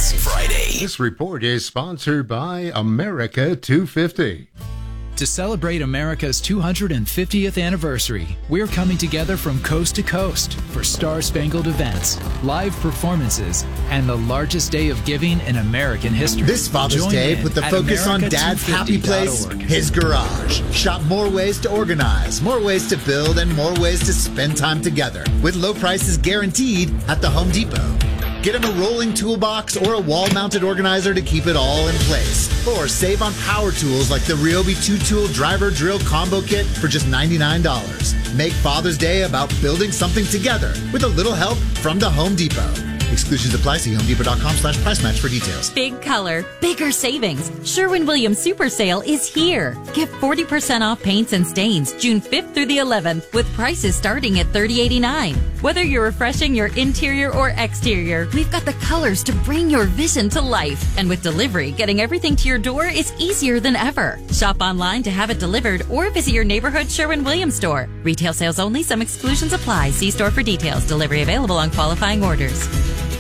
Classy Friday. This report is sponsored by America 250. To celebrate America's 250th anniversary, we're coming together from coast to coast for star-spangled events, live performances, and the largest day of giving in American history. This Father's Day, put the focus on Dad's happy place, his garage. Shop more ways to organize, more ways to build, and more ways to spend time together. With low prices guaranteed at the Home Depot. Get him a rolling toolbox or a wall-mounted organizer to keep it all in place. Or save on power tools like the Ryobi 2-tool driver drill combo kit for just $99. Make Father's Day about building something together with a little help from the Home Depot. Exclusions apply. See HomeDepot.com/price match for details. Big color, bigger savings. Sherwin-Williams Super Sale is here. Get 40% off paints and stains June 5th through the 11th with prices starting at $30.89. Whether you're refreshing your interior or exterior, we've got the colors to bring your vision to life. And with delivery, getting everything to your door is easier than ever. Shop online to have it delivered or visit your neighborhood Sherwin-Williams store. Retail sales only. Some exclusions apply. See store for details. Delivery available on qualifying orders.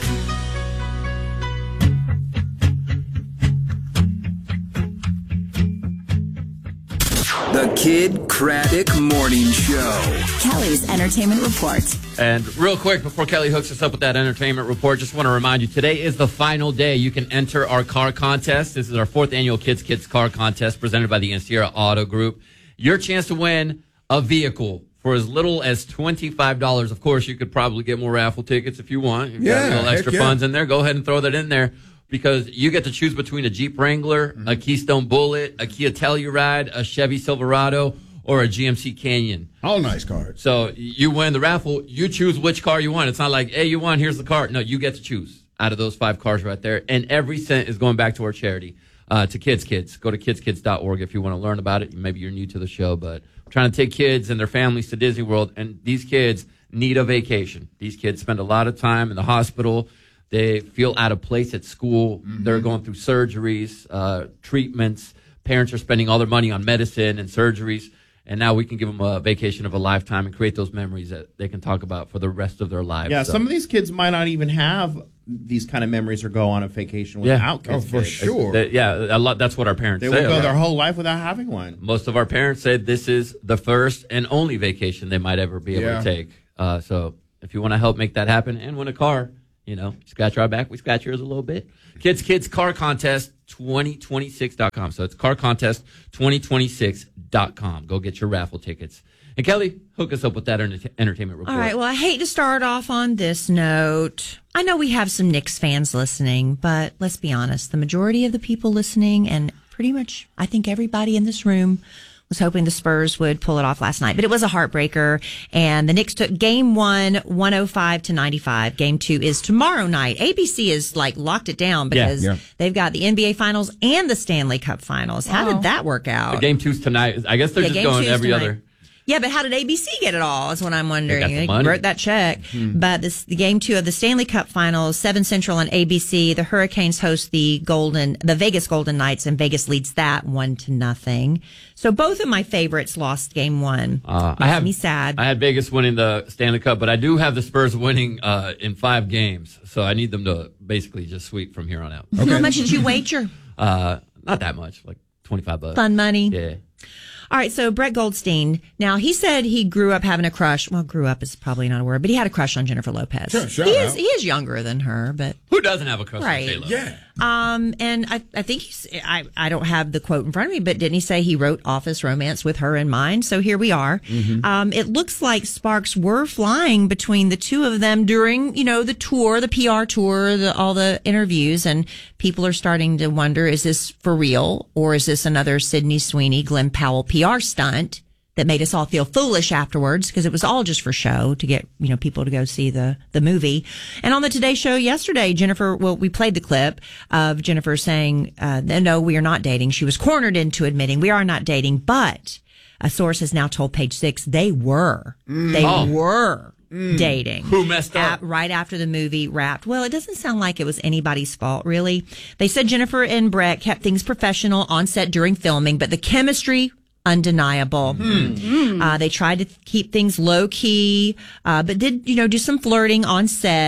The Kid Craddock Morning Show. Kelly's Entertainment Report. And real quick, before Kelly hooks us up with that entertainment report, just want to remind you, today is the final day you can enter our car contest. This is our 4th annual Kids Car Contest presented by the Sierra Auto Group. Your chance to win a vehicle for as little as $25. Of course, you could probably get more raffle tickets if you want. You've got a little extra funds in there. Go ahead and throw that in there. Because you get to choose between a Jeep Wrangler, a Keystone Bullet, a Kia Telluride, a Chevy Silverado, or a GMC Canyon. All nice cars. So you win the raffle. You choose which car you want. It's not like, hey, you won, here's the car. No, you get to choose out of those 5 cars right there. And every cent is going back to our charity, to Kids. Go to kidskids.org if you want to learn about it. Maybe you're new to the show, but I'm trying to take kids and their families to Disney World. And these kids need a vacation. These kids spend a lot of time in the hospital. They feel out of place at school. Mm-hmm. They're going through surgeries, treatments. Parents are spending all their money on medicine and surgeries. And now we can give them a vacation of a lifetime and create those memories that they can talk about for the rest of their lives. Yeah, some of these kids might not even have these kind of memories or go on a vacation without kids. Oh, for sure. A lot. That's what our parents say. They will go their whole life without having one. Most of our parents said this is the first and only vacation they might ever be able to take. So if you want to help make that happen and win a car, scratch our back, we scratch yours a little bit. Kids Car Contest 2026.com. So it's Car Contest 2026.com. Go get your raffle tickets. And Kelly, hook us up with that entertainment report. All right. Well, I hate to start off on this note. I know we have some Knicks fans listening, but let's be honest. The majority of the people listening, and pretty much I think everybody in this room, was hoping the Spurs would pull it off last night, but it was a heartbreaker. And the Knicks took game 1, 105-95. Game 2 is tomorrow night. ABC is locked it down because they've got the NBA Finals and the Stanley Cup Finals. How did that work out? The game 2's tonight. I guess they're just going every other. Yeah, but how did ABC get it all is what I'm wondering. They wrote that check. But the game 2 of the Stanley Cup Finals, 7 Central on ABC. The Hurricanes host the Vegas Golden Knights, and Vegas leads that 1-0. So both of my favorites lost game 1. Makes me sad. I had Vegas winning the Stanley Cup, but I do have the Spurs winning in 5 games. So I need them to basically just sweep from here on out. Okay. How much did you wager? Not that much, like $25. Fun money. Yeah. All right, so Brett Goldstein. Now, he said he grew up having a crush. Well, grew up is probably not a word, but he had a crush on Jennifer Lopez. Sure, he is younger than her, but who doesn't have a crush on J-Lo? Yeah. And I think I don't have the quote in front of me, but didn't he say he wrote Office Romance with her in mind? So here we are. Mm-hmm. It looks like sparks were flying between the two of them during, the tour, the PR tour, all the interviews, and people are starting to wonder, is this for real, or is this another Sydney Sweeney, Glenn Powell PR stunt that made us all feel foolish afterwards, because it was all just for show to get, people to go see the movie. And on the Today Show yesterday, we played the clip of Jennifer saying, no, we are not dating. She was cornered into admitting we are not dating, but a source has now told Page Six they were. They were dating. Who messed up? Right after the movie wrapped. Well, it doesn't sound like it was anybody's fault, really. They said Jennifer and Brett kept things professional on set during filming, but the chemistry undeniable. They tried to keep things low key, but did, do some flirting on set.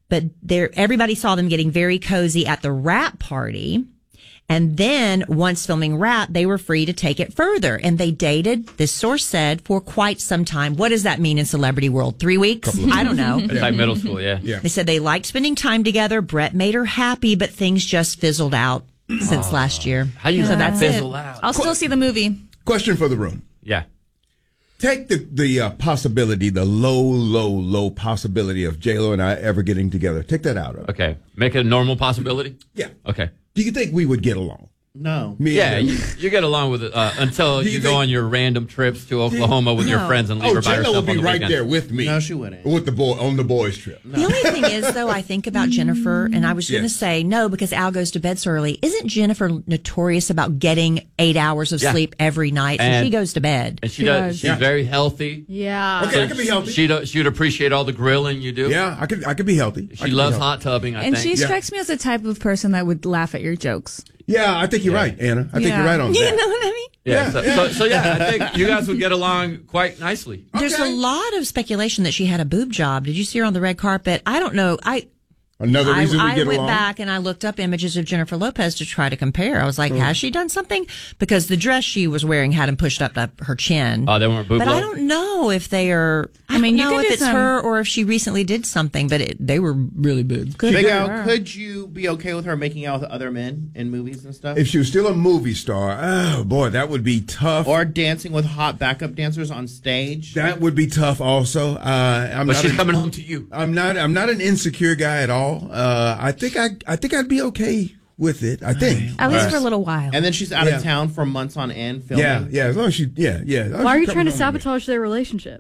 but everybody saw them getting very cozy at the wrap party. And then once filming Wrap, they were free to take it further. And they dated, this source said, for quite some time. What does that mean in celebrity world? 3 weeks? I don't know. It's like middle school, yeah. They said they liked spending time together. Brett made her happy, but things just fizzled out since last year. How do you let that fizzle out? out? I'll still see the movie. Question for the room. Yeah. Take the possibility, the low possibility of J-Lo and I ever getting together. Take that out of it. Okay. Make it a normal possibility? Yeah. Okay. Do you think we would get along? No. Yeah, you get along with it until you go on your random trips to Oklahoma with your friends and leave her by J-Lo herself would on be the right weekend. there with me. No, she wouldn't. With on the boys' trip. The only thing is, though, I think about Jennifer, and I was going to say no because Al goes to bed so early. Isn't Jennifer notorious about getting 8 hours of sleep every night? So she goes to bed. And she does. She's very healthy. Yeah. Okay, I can be healthy. She'd appreciate all the grilling you do. Yeah, I could be healthy. She loves hot tubbing, I And think. she strikes me as the type of person that would laugh at your jokes. Yeah, I think you're right, Anna. I think you're right on that. You know what I mean? Yeah. So I think you guys would get along quite nicely. There's a lot of speculation that she had a boob job. Did you see her on the red carpet? I don't know. Another reason we I get went along? back and I looked up images of Jennifer Lopez to try to compare. I was like, has she done something? Because the dress she was wearing hadn't pushed up to her chin. Oh, they weren't boob But low? I don't know if they are. I mean, know if it's her or if she recently did something, but they were really big. Big Al, could you be okay with her making out with other men in movies and stuff? If she was still a movie star, oh boy, that would be tough. Or dancing with hot backup dancers on stage? That would be tough also. But she's coming home to you. I'm not an insecure guy at all. I think I'd be okay with it. I think. At least for a little while. And then she's out of town for months on end filming. Yeah. As long as she, Why are you trying to sabotage their relationship?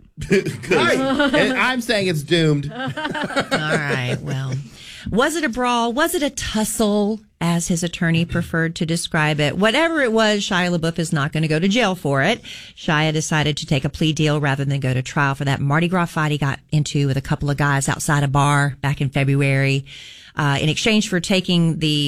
I'm saying it's doomed. All right. Well, was it a brawl? Was it a tussle, as his attorney preferred to describe it? Whatever it was, Shia LaBeouf is not going to go to jail for it. Shia decided to take a plea deal rather than go to trial for that Mardi Gras fight he got into with a couple of guys outside a bar back in February. In exchange for taking the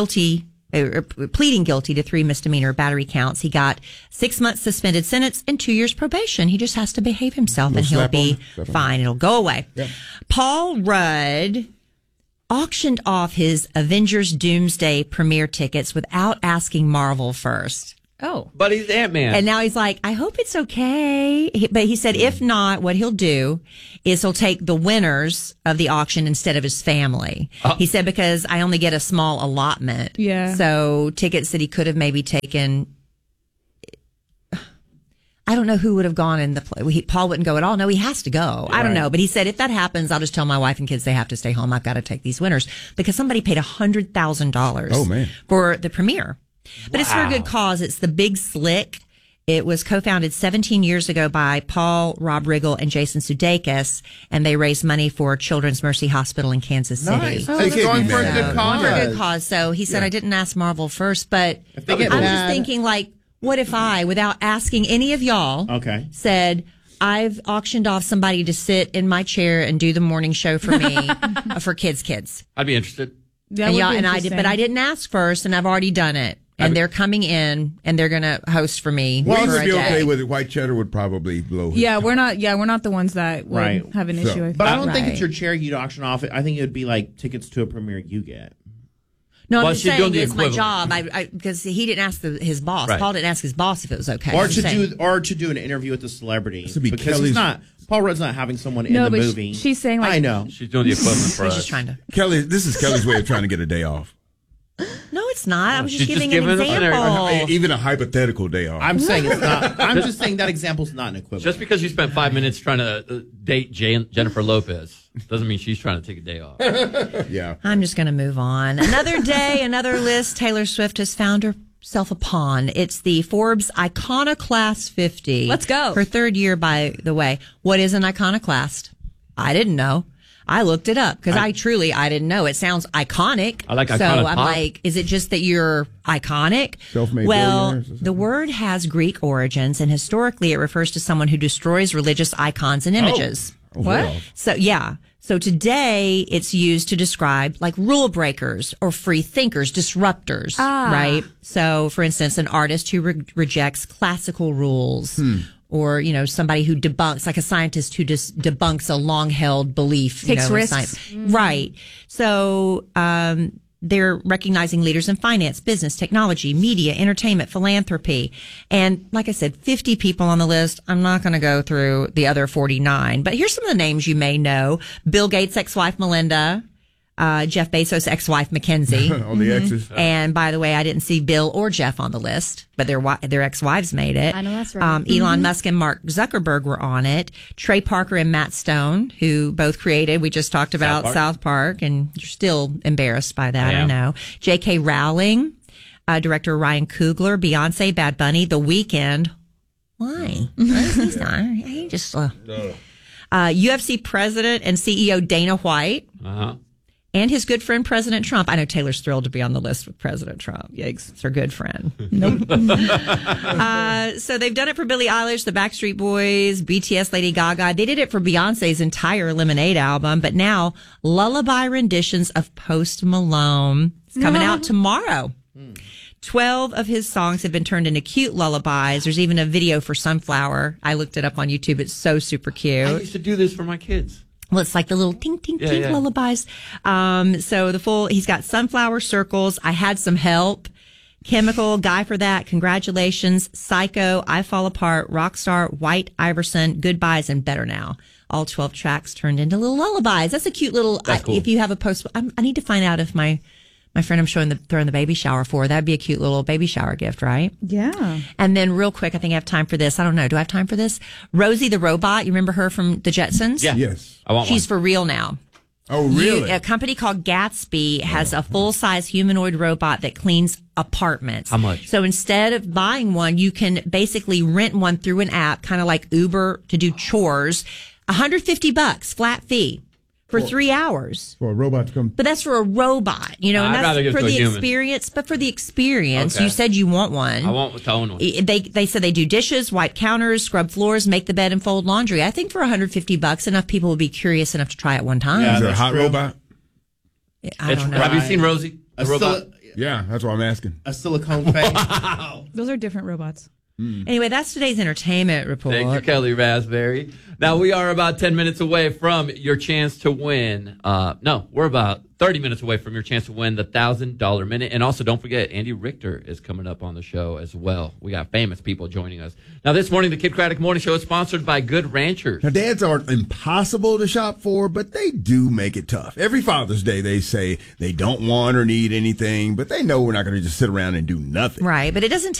pleading guilty to 3 misdemeanor battery counts, he got 6 months suspended sentence and 2 years probation. He just has to behave himself and he'll be fine. It'll go away. Yeah. Paul Rudd auctioned off his Avengers Doomsday premiere tickets without asking Marvel first. Oh. But he's Ant-Man. And now he's like, I hope it's okay. But he said, if not, what he'll do is he'll take the winners of the auction instead of his family. He said, because I only get a small allotment. Yeah. So tickets that he could have maybe taken, I don't know who would have gone in the play. Paul wouldn't go at all. No, he has to go. I don't know. But he said, if that happens, I'll just tell my wife and kids they have to stay home. I've got to take these winners because somebody paid $100,000 for the premiere. But it's for a good cause. It's the Big Slick. It was co-founded 17 years ago by Paul, Rob Riggle, and Jason Sudeikis, and they raised money for Children's Mercy Hospital in Kansas City. Nice. It's going for a good cause. For a good cause. So he said, I didn't ask Marvel first, but I was just thinking, like, what if I, without asking any of y'all, said, I've auctioned off somebody to sit in my chair and do the morning show for me, for kids. I'd be interested. That would be interesting. But I didn't ask first, and I've already done it. And they're coming in, and they're going to host for me. Well, for would a be day. okay with it. White cheddar would probably blow. Yeah, we're not the ones that would have an issue with. But I don't think it's your chair you'd auction off. I think it would be like tickets to a premiere you get. No, I'm just saying it's my job. Because he didn't ask his boss. Paul didn't ask his boss if it was okay. Or to do an interview with a celebrity. Because he's not. Paul Rudd's not having someone in the movie. She's saying, like, I know. She's doing the equivalent for us. Just trying to. Kelly, this is Kelly's way of trying to get a day off. No, it's not. I was just She's giving just an giving example. Even a hypothetical day off. I'm saying it's not. I'm just saying that example's not an equivalent. Just because you spent 5 minutes trying to date Jennifer Lopez doesn't mean she's trying to take a day off. Yeah. I'm just going to move on. Another day, another list. Taylor Swift has found herself a pawn. It's the Forbes Iconoclast 50. Let's go. Her third year, by the way. What is an iconoclast? I didn't know. I looked it up because I didn't know. It sounds iconic. I like iconic. So I'm like, is it just that you're iconic? Self-made well, billionaires. the word has Greek origins, and historically it refers to someone who destroys religious icons and images. What? Wow. So, yeah. So today it's used to describe like rule breakers or free thinkers, disruptors, right? So, for instance, an artist who rejects classical rules or, somebody who debunks, like a scientist who just debunks a long-held belief. Takes risks. Mm-hmm. Right. So they're recognizing leaders in finance, business, technology, media, entertainment, philanthropy. And like I said, 50 people on the list. I'm not going to go through the other 49. But here's some of the names you may know. Bill Gates' ex-wife, Melinda. Jeff Bezos' ex-wife, Mackenzie. On the exes. And by the way, I didn't see Bill or Jeff on the list, but their ex-wives made it. I know that's right. Elon Musk and Mark Zuckerberg were on it. Trey Parker and Matt Stone, who both created, we just talked about South Park, and you're still embarrassed by that, I know. J.K. Rowling, director Ryan Coogler, Beyonce, Bad Bunny, The Weeknd. Why? He's not. He just... UFC president and CEO Dana White. Uh-huh. And his good friend, President Trump. I know Taylor's thrilled to be on the list with President Trump. Yikes. It's her good friend. Nope. So they've done it for Billie Eilish, the Backstreet Boys, BTS, Lady Gaga. They did it for Beyonce's entire Lemonade album. But now, lullaby renditions of Post Malone. It's coming out tomorrow. 12 of his songs have been turned into cute lullabies. There's even a video for Sunflower. I looked it up on YouTube. It's so super cute. I used to do this for my kids. Well, it's like the little tink, tink, tink lullabies. So he's got Sunflower, Circles, I Had Some Help, Chemical, Guy for That, Congratulations, Psycho, I Fall Apart, Rockstar, White Iverson, Goodbyes, and Better Now. All 12 tracks turned into little lullabies. That's a cute little, cool. If you have a post, I need to find out if my friend I'm throwing the baby shower for, that'd be a cute little baby shower gift, right? Yeah. And then real quick, I think I have time for this. I don't know. Do I have time for this? Rosie the robot. You remember her from the Jetsons? Yeah. Yes. I want She's one. for real now. Oh, really? A company called Gatsby has a full-size humanoid robot that cleans apartments. How much? So instead of buying one, you can basically rent one through an app, kind of like Uber, to do chores. $150 flat fee for 3 hours. For a robot to come. But that's for a robot, and I'd that's rather give for it to a the human. experience. But for the experience, Okay. you said you want one. I want to own one. They said they do dishes, wipe counters, scrub floors, make the bed, and fold laundry. I think for $150, enough people will be curious enough to try it one time. Yeah, Is it a that's hot true. robot? I don't know. Have you seen Rosie? The robot? Yeah, that's what I'm asking. A silicone face. Those are different robots. Anyway, that's today's entertainment report. Thank you, Kelly Raspberry. Now, we are about 10 minutes away from your chance to win. We're about 30 minutes away from your chance to win the $1,000 minute. And also, don't forget, Andy Richter is coming up on the show as well. We got famous people joining us. Now, this morning, the Kid Craddock Morning Show is sponsored by Good Ranchers. Now, dads aren't impossible to shop for, but they do make it tough. Every Father's Day, they say they don't want or need anything, but they know we're not going to just sit around and do nothing. Right, but it doesn't